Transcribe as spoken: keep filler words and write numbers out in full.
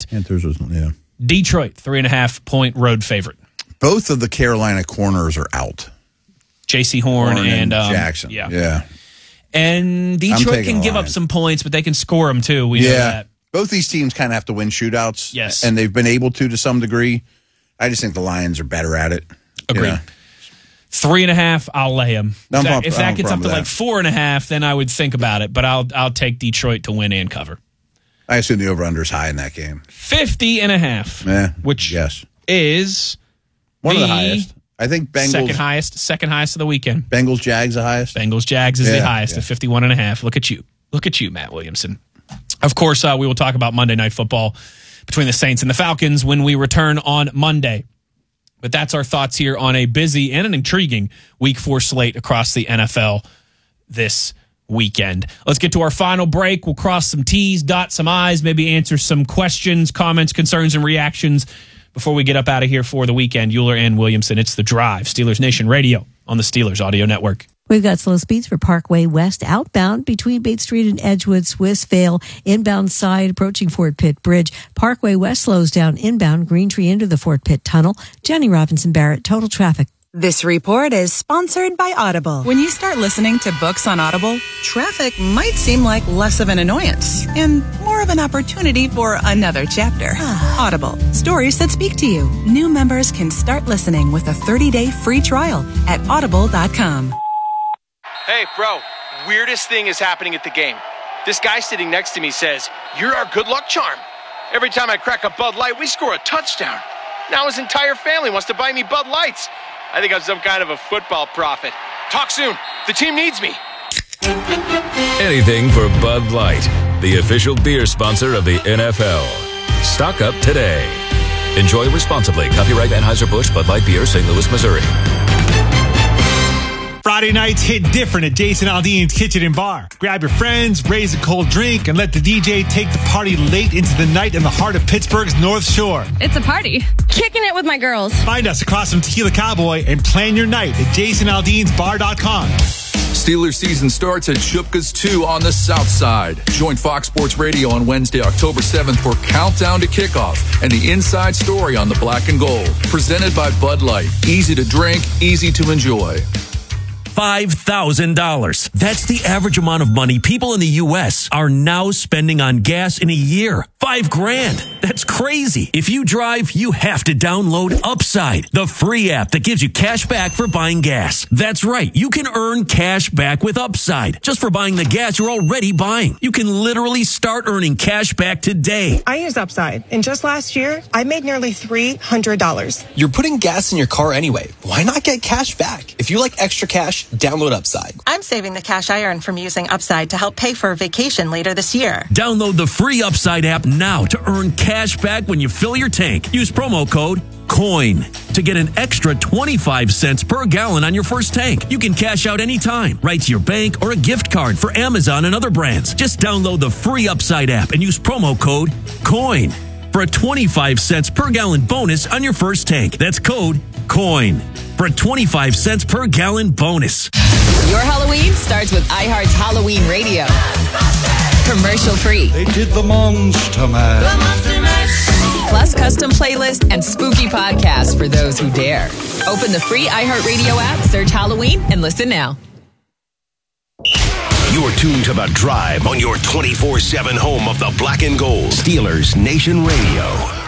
Panthers was, yeah. Detroit, three and a half point road favorite. Both of the Carolina corners are out. J C Horn, Horn and, and um, Jackson. Yeah. yeah. And Detroit can give up some points, but they can score them too. We yeah. know that. Both these teams kind of have to win shootouts. Yes. And they've been able to to some degree. I just think the Lions are better at it. Agreed. Yeah. Three and a half, I'll lay them. If No, that, I'm- if I'm that gets up to with like that. four and a half, then I would think about it. But I'll I'll take Detroit to win and cover. I assume the over-under is high in that game. fifty and a half. Yeah. Which yes. is One of the the highest. I think Bengals. second highest, second highest of the weekend. Bengals, Jags the highest. Bengals, Jags is Yeah, the highest yeah. at fifty-one and a half. Look at you. Look at you, Matt Williamson. Of course, uh, we will talk about Monday Night Football between the Saints and the Falcons when we return on Monday. But that's our thoughts here on a busy and an intriguing week four slate across the N F L this weekend. Let's get to our final break. We'll cross some T's, dot some I's, maybe answer some questions, comments, concerns, and reactions before we get up out of here for the weekend. Euler and Williamson, it's The Drive, Steelers Nation Radio on the Steelers Audio Network. We've got slow speeds for Parkway West outbound between Bates Street and Edgewood, Swissvale, inbound side approaching Fort Pitt Bridge. Parkway West slows down inbound Green Tree into the Fort Pitt Tunnel. Jenny Robinson Barrett, total traffic. This report is sponsored by Audible. When you start listening to books on Audible, traffic might seem like less of an annoyance and more of an opportunity for another chapter. Audible, stories that speak to you. New members can start listening with a thirty-day free trial at audible dot com. Hey, bro, weirdest thing is happening at the game. This guy sitting next to me says, "You're our good luck charm." Every time I crack a Bud Light, we score a touchdown. Now his entire family wants to buy me Bud Lights. I think I'm some kind of a football prophet. Talk soon. The team needs me. Anything for Bud Light, the official beer sponsor of the N F L. Stock up today. Enjoy responsibly. Copyright Anheuser-Busch Bud Light Beer, Saint Louis, Missouri. Friday nights hit different at Jason Aldean's Kitchen and Bar. Grab your friends, raise a cold drink, and let the D J take the party late into the night in the heart of Pittsburgh's North Shore. It's a party. Kicking it with my girls. Find us across from Tequila Cowboy and plan your night at jason aldeans bar dot com. Steelers season starts at Shupka's two on the south side. Join Fox Sports Radio on Wednesday, October seventh for Countdown to Kickoff and the inside story on the black and gold. Presented by Bud Light. Easy to drink, easy to enjoy. five thousand dollars. That's the average amount of money people in the U S are now spending on gas in a year. Five grand. That's crazy. If you drive, you have to download Upside, the free app that gives you cash back for buying gas. That's right. You can earn cash back with Upside just for buying the gas you're already buying. You can literally start earning cash back today. I use Upside, and just last year, I made nearly three hundred dollars. You're putting gas in your car anyway. Why not get cash back? If you like extra cash, download Upside. I'm saving the cash I earn from using Upside to help pay for a vacation later this year. Download the free Upside app now to earn cash back when you fill your tank. Use promo code COIN to get an extra twenty-five cents per gallon on your first tank. You can cash out anytime, right to your bank or a gift card for Amazon and other brands. Just download the free Upside app and use promo code COIN for a twenty-five cents per gallon bonus on your first tank. That's code COIN for a twenty-five cents per gallon bonus. Your Halloween starts with iHeart's Halloween Radio. Commercial free. They did the Monster Mash. The Monster Mash. Plus custom playlist and spooky podcasts for those who dare. Open the free iHeartRadio app, search Halloween, and listen now. You're tuned to The Drive on your twenty-four seven home of the black and gold. Steelers Nation Radio.